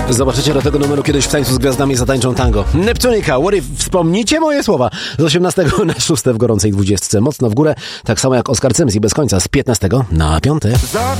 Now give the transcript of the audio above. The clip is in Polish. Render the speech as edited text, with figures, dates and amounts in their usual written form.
Zobaczycie do tego numeru kiedyś w Tańcu z Gwiazdami zatańczą tango. Neptunika, What If? Wspomnijcie moje słowa. Z 18 na 6 w gorącej 20. Mocno w górę, tak samo jak Oskar Cymz i Bez końca z 15 na 5.